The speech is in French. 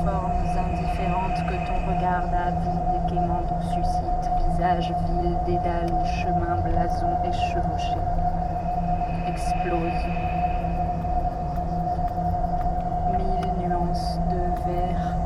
formes indifférentes que ton regard avide et quémando suscite, visage vil, dédale ou chemin blason échevauché, explose. 1000 nuances de vert